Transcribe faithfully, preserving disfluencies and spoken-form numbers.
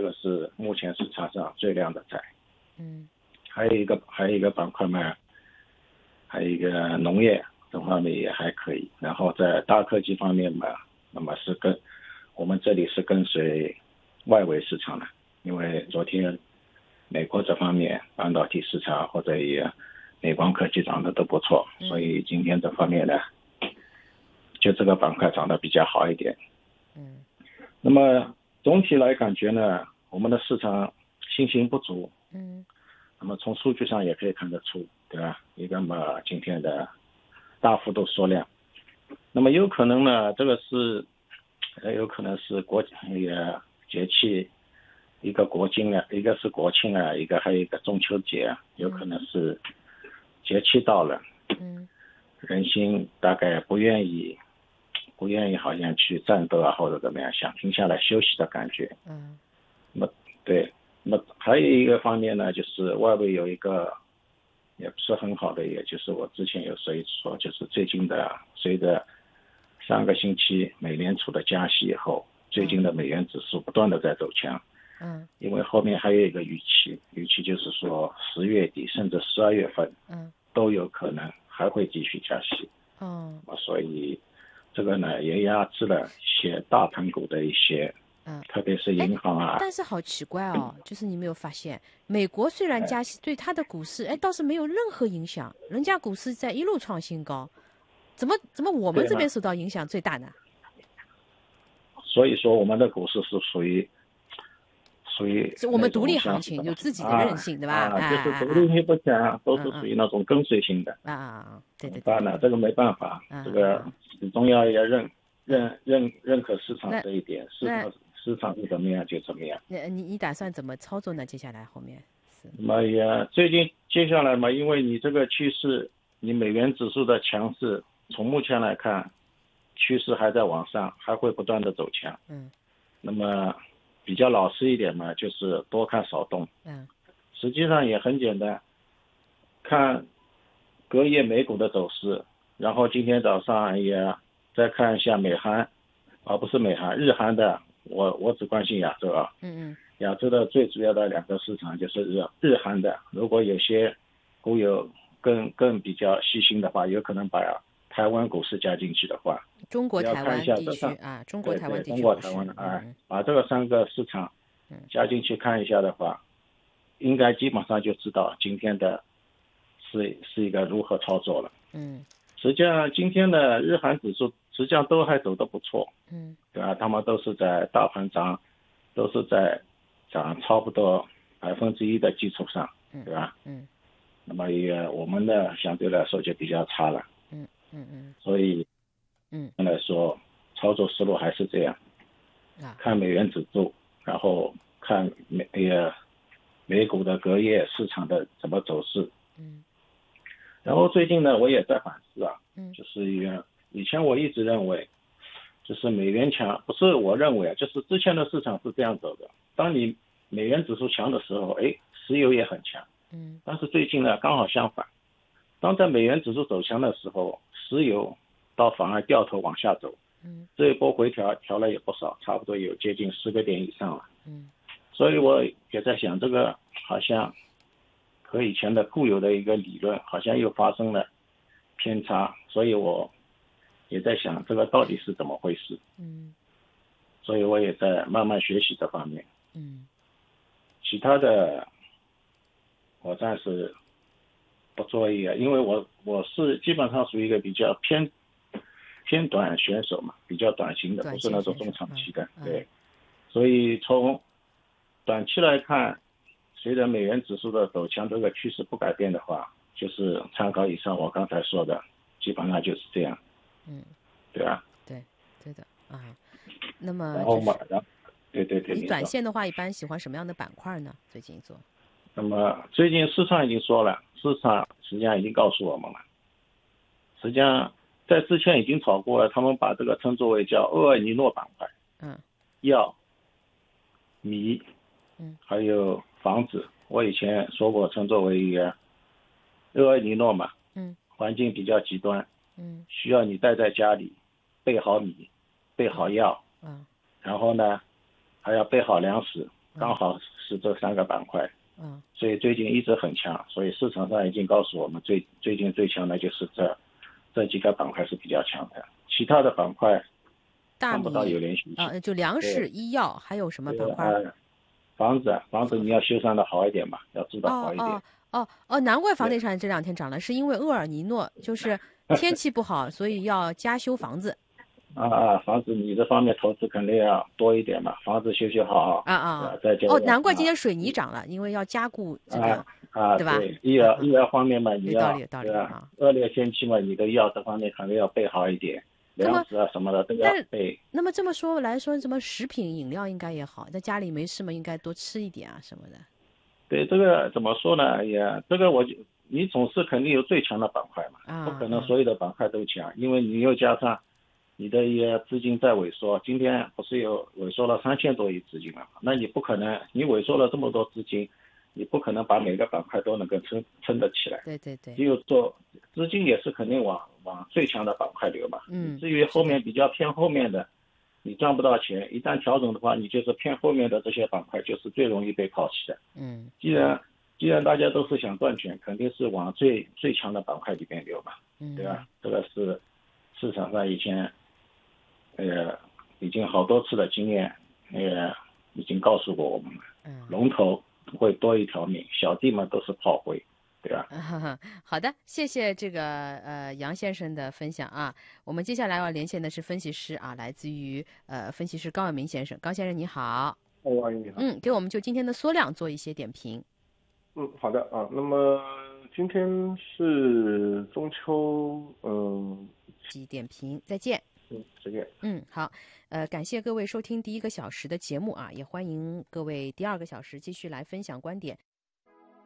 个是目前市场上最靓的菜。 嗯， 还有一个还有一个板块嘛，还有一个农业这方面也还可以。然后在大科技方面嘛，那么是跟我们这里是跟随外围市场的，因为昨天美国这方面半导体市场或者也美光科技涨得都不错，所以今天这方面呢，就这个板块涨得比较好一点。 嗯， 那么总体来感觉呢，我们的市场信心不足。 嗯， 那么从数据上也可以看得出，对吧？一个嘛，今天的大幅度缩量，那么有可能呢，这个是，呃，有可能是国也节气，一个国庆啊，一个是国庆啊，一个还有一个中秋节啊，有可能是节气到了， 嗯， 人心大概不愿意，不愿意好像去战斗啊或者怎么样，想停下来休息的感觉。 嗯， 那么对。那么还有一个方面呢，就是外围有一个也不是很好的，也就是我之前有说一说，就是最近的随着上个星期美联储的加息以后，最近的美元指数不断的在走强。 嗯， 因为后面还有一个预期，预期就是说十月底甚至十二月份， 嗯， 都有可能还会继续加息。 哦， 所以这个呢也压制了一些大盘股的一些。 嗯， 特别是银行啊， 但是好奇怪哦，就是你没有发现，美国虽然加息对它的股市，哎，倒是没有任何影响，人家股市在一路创新高，怎么怎么我们这边受到影响最大呢？ 所以说我们的股市是属于属于我们独立行情，有自己的韧性， 啊、 对吧？ 啊， 哎就是独立性不强，都是属于那种跟随性的。 啊啊，对对对。 当然了，这个没办法， 啊、 这个始终要要认认认认可市场这一点，市场市场是怎么样就怎么样。 那你你打算怎么操作呢？接下来后面是？ 那么也最近接下来嘛，因为你这个趋势，你美元指数的强势，从目前来看，趋势还在往上，还会不断的走强。 嗯。 那么比较老实一点嘛，就是多看少动。 嗯。 实际上也很简单，看隔夜美股的走势，然后今天早上也再看一下美韩，而、啊、不是美韩，日韩的。我我只关心亚洲啊。 嗯嗯。 亚洲的最主要的两个市场就是日日韩的。如果有些股友更更比较细心的话，有可能把台湾股市加进去的话， 中国台湾地区啊，中国台湾地区， 中国台湾的啊，把这个三个市场加进去看一下的话，应该基本上就知道今天的是是一个如何操作了。 嗯， 实际上今天的日韩指数实际上都还走得不错。 嗯， 对吧？他们都是在大盘涨，都是在涨差不多百分之一的基础上，对吧？ 嗯。 那么也我们的相对来说就比较差了。 嗯嗯嗯。 所以， 嗯， 来说操作思路还是这样， 啊， 看美元指数，然后看美也美股的隔夜市场的怎么走势。 嗯。 然后最近呢，我也在反思啊， 嗯， 就是以前我一直认为。就是美元强，不是我认为啊，就是之前的市场是这样走的。当你美元指数强的时候，哎，石油也很强。 嗯。 但是最近呢，刚好相反。当在美元指数走强的时候，石油倒反而掉头往下走。 嗯。 这一波回调调了也不少，差不多有接近十个点以上了。 嗯。 所以我也在想，这个好像和以前的固有的一个理论好像又发生了偏差，所以我。也在想这个到底是怎么回事。 嗯， 所以我也在慢慢学习这方面。 嗯， 其他的我暂时不做一个，因为我我是基本上属于一个比较偏偏短选手嘛，比较短型的，不是那种中长期的。 嗯、 对，所以从短期来看，随着美元指数的走强，这个趋势不改变的话，就是参考以上我刚才说的，基本上就是这样。 嗯， 对啊， 对，对的啊。那么、就是， 然后嘛，然后对对对， 你短线的话，一般喜欢什么样的板块呢？最近做？ 那么最近市场已经说了，市场实际上已经告诉我们了，实际上在之前已经炒过了，他们把这个称作为叫厄尔尼诺板块， 嗯， 药、米， 嗯， 还有房子，我以前说过称作为一个厄尔尼诺嘛， 嗯， 环境比较极端。 嗯， 需要你待在家里，备好米，备好药， 嗯， 然后呢，还要备好粮食， 刚好是这三个板块。 嗯， 所以最近一直很强，所以市场上已经告诉我们最最近最强的就是这这几个板块是比较强的，其他的板块看不到有连续性啊、呃，就粮食、医药还有什么板块？ 呃、房子房子你要修缮的好一点嘛，要做的好一点。 哦哦哦哦，难怪房地产这两天涨了，是因为厄尔尼诺就是天气不好，所以要加修房子。 啊啊，房子你这方面投资肯定要多一点嘛，房子修修好啊啊， 再加哦，难怪今天水泥涨了，因为要加固这个， 啊啊， 对吧？ 对，医药医药方面嘛，你要对吧？恶劣天气嘛，你的药这方面肯定要备好一点，粮食啊什么的都要备。 那么这么说来说，什么食品饮料应该也好，在家里没事嘛，应该多吃一点啊什么的。 对，这个怎么说呢？也这个我就你总是肯定有最强的板块嘛， 啊、 不可能所有的板块都强，因为你又加上。你的一些资金在萎缩，今天不是有萎缩了三千多亿资金了吗？那你不可能，你萎缩了这么多资金，你不可能把每个板块都能够撑撑得起来。 对对对。 只有做资金也是肯定往往最强的板块流嘛。 嗯。 至于后面比较偏后面的，你赚不到钱，一旦调整的话，你就是偏后面的这些板块就是最容易被抛弃的。 嗯。 既然既然大家都是想赚钱，肯定是往最最强的板块里边流嘛， 嗯、 对吧？这个是市场上以前。呃，已经好多次的经验，呃，已经告诉过我们了。嗯，龙头会多一条命，小弟们都是炮灰，对吧？ 嗯、好的，谢谢这个呃杨先生的分享啊。我们接下来要连线的是分析师啊，来自于呃分析师高伟明先生。高先生你好。 哦，王宇你好。 嗯，给我们就今天的缩量做一些点评。 嗯，好的啊。那么今天是中秋，嗯， 点评，再见。 嗯，再见。 嗯，好，呃，感谢各位收听第一个小时的节目啊，也欢迎各位第二个小时继续来分享观点。